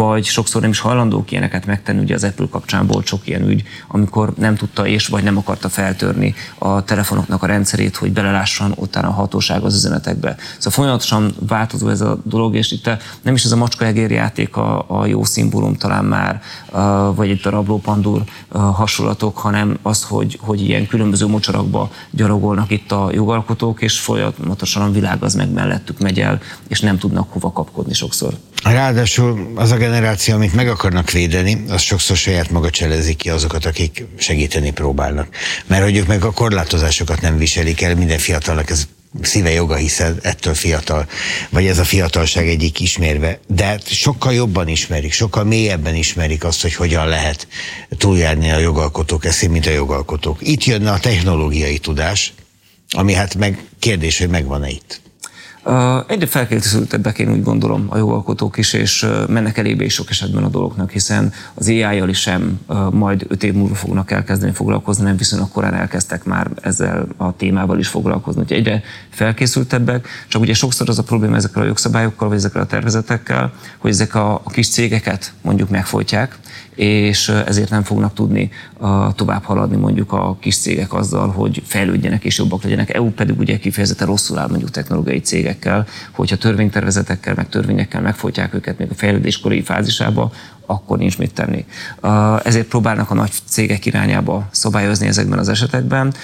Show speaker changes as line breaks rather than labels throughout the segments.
vagy sokszor nem is hajlandók ilyeneket megtenni. Ugye az Apple kapcsán volt sok ilyen ügy, amikor nem tudta vagy nem akarta feltörni a telefonoknak a rendszerét, hogy belelásson utána a hatóság az üzenetekbe. Szóval folyamatosan változó ez a dolog, és itt nem is ez a macska-egér játék a jó szimbólum talán már, vagy itt a rabló-pandúr hasonlatok, hanem az, hogy ilyen különböző mocsarakba gyalogolnak itt a jogalkotók, és folyamatosan a világ az meg mellettük megy el, és nem tudnak hova kapkodni sokszor.
Ráadásul az a generáció, amit meg akarnak védeni, az sokszor saját maga cselezik ki azokat, akik segíteni próbálnak. Mert hogy ők meg a korlátozásokat nem viselik el, minden fiatalnak ez szíve joga, hiszen ettől fiatal, vagy ez a fiatalság egyik ismérve. De sokkal jobban ismerik, sokkal mélyebben ismerik azt, hogy hogyan lehet túljárni a jogalkotók eszén, mint a jogalkotók. Itt jönne a technológiai tudás, ami hát meg kérdés, hogy megvan-e itt.
Egyre felkészültebbek, én úgy gondolom, a jogalkotók is, és mennek elébe is sok esetben a dolognak, hiszen az AI-jal is sem majd 5 év múlva fognak elkezdeni foglalkozni, nem viszonylag korán elkezdtek már ezzel a témával is foglalkozni. Úgyhogy egyre felkészültebbek, csak ugye sokszor az a probléma ezekkel a jogszabályokkal, vagy ezekkel a tervezetekkel, hogy ezek a kis cégeket mondjuk megfojtják, és ezért nem fognak tudni tovább haladni mondjuk a kis cégek azzal, hogy fejlődjenek és jobbak legyenek. EU pedig ugye kifejezetten rosszul áll mondjuk technológiai cégekkel, hogyha törvénytervezetekkel, meg törvényekkel megfojtják őket még a fejlődéskori fázisába, akkor nincs mit tenni. Ezért próbálnak a nagy cégek irányába szabályozni ezekben az esetekben,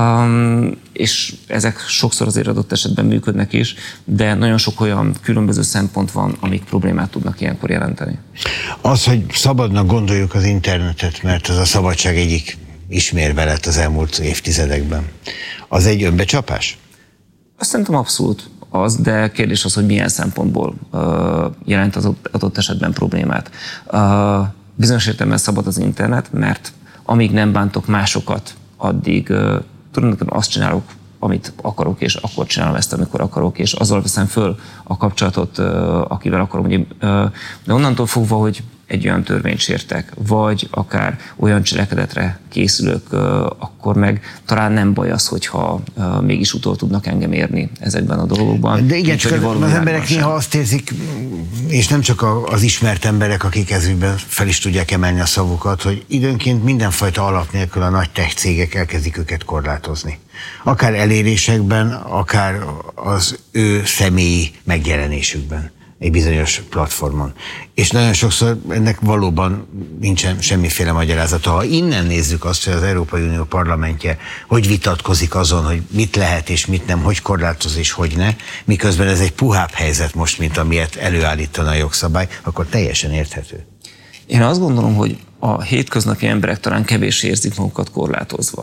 és ezek sokszor azért adott esetben működnek is, de nagyon sok olyan különböző szempont van, amik problémát tudnak ilyenkor jelenteni.
Az, hogy szabadnak gondoljuk az internetet, mert ez a szabadság egyik ismérve lett az elmúlt évtizedekben, az egy önbecsapás?
Azt szerintem abszolút az, de kérdés az, hogy milyen szempontból jelent az adott esetben problémát. Bizonyos értelemben szabad az internet, mert amíg nem bántok másokat, addig tulajdonképpen azt csinálok, amit akarok, és akkor csinálom ezt, amikor akarok, és azzal veszem föl a kapcsolatot, akivel akarom. De onnantól fogva, hogy egy olyan törvényt sértek, vagy akár olyan cselekedetre készülök, akkor meg talán nem baj az, hogyha mégis utol tudnak engem érni ezekben a dolgokban.
De igen, csak az emberek néha azt érzik, és nem csak az ismert emberek, akik ezügyben fel is tudják emelni a szavukat, hogy időnként mindenfajta alap nélkül a nagy tech cégek elkezdik őket korlátozni. Akár elérésekben, akár az ő személyi megjelenésükben egy bizonyos platformon. És nagyon sokszor ennek valóban nincsen semmiféle magyarázata. Ha innen nézzük azt, hogy az Európai Unió parlamentje hogy vitatkozik azon, hogy mit lehet és mit nem, hogy korlátoz és hogy ne, miközben ez egy puhább helyzet most, mint amilyet előállítana a jogszabály, akkor teljesen érthető.
Én azt gondolom, hogy a hétköznapi emberek talán kevés érzik magukat korlátozva.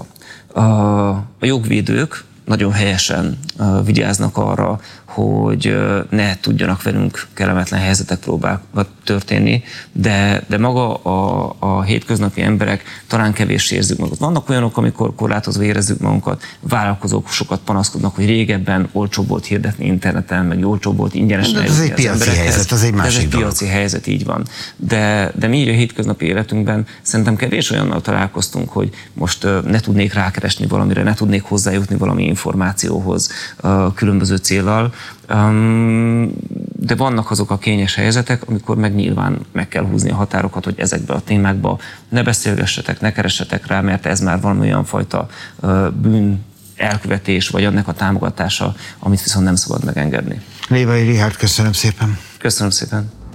A jogvédők nagyon helyesen vigyáznak arra, hogy ne tudjanak velünk kellemetlen helyzetek próbálnak történni, de maga a hétköznapi emberek talán kevés érzik magukat. Vannak olyanok, amikor korlátozva érezzük magunkat, vállalkozók sokat panaszkodnak, hogy régebben olcsóbb volt hirdetni interneten, meg olcsóbb volt ingyenesen
eljutni az emberekhez. Ez egy piaci helyzet, az egy másik dolog.
Ez egy piaci helyzet, így van. De mi így a hétköznapi életünkben szerintem kevés olyannal találkoztunk, hogy most ne tudnék rákeresni valamire, ne tudnék hozzájutni valami információhoz különböző céllal, de vannak azok a kényes helyzetek, amikor meg nyilván meg kell húzni a határokat, hogy ezekbe a témákba ne beszélgessetek, ne keressetek rá, mert ez már valami olyan fajta bűn elkövetés, vagy annak a támogatása, amit viszont nem szabad megengedni.
Lévai Richárd, köszönöm szépen.
Köszönöm szépen.